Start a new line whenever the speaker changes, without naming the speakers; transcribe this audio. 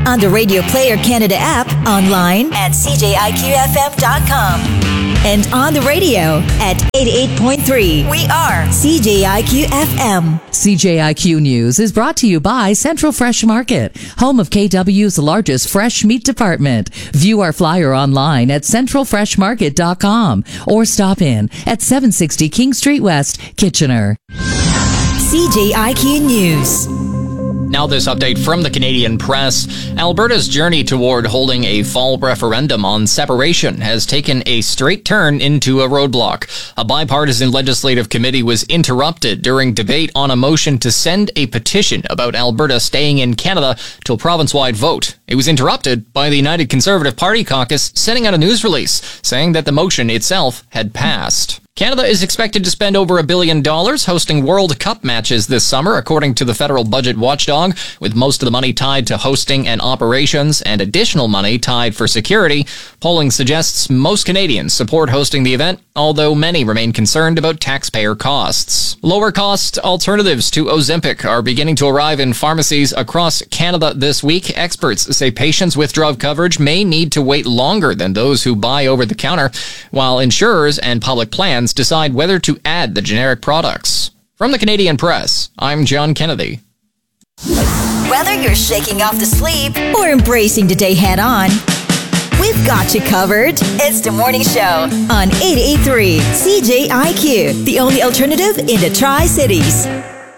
on the Radio Player Canada app, online at cjiqfm.com, and on the radio at 88.3. We are CJIQ-FM.
CJIQ News is brought to you by Central Fresh Market, home of KW's largest fresh meat department. View our flyer online at centralfreshmarket.com or stop in at 760 King Street West, Kitchener.
CJIQ News.
Now this update from the Canadian Press. Alberta's journey toward holding a fall referendum on separation has taken a straight turn into a roadblock. A bipartisan legislative committee was interrupted during debate on a motion to send a petition about Alberta staying in Canada to a province-wide vote. It was interrupted by the United Conservative Party caucus sending out a news release saying that the motion itself had passed. Canada is expected to spend over $1 billion hosting World Cup matches this summer, according to the federal budget watchdog, with most of the money tied to hosting and operations and additional money tied for security. Polling suggests most Canadians support hosting the event, although many remain concerned about taxpayer costs. Lower-cost alternatives to Ozempic are beginning to arrive in pharmacies across Canada this week. Experts say patients with drug coverage may need to wait longer than those who buy over the counter, while insurers and public plans decide whether to add the generic products. From the Canadian Press, I'm John Kennedy.
Whether you're shaking off the sleep or embracing the day head on, we've got you covered. It's the morning show on 88.3 CJIQ, the only alternative in the Tri-Cities.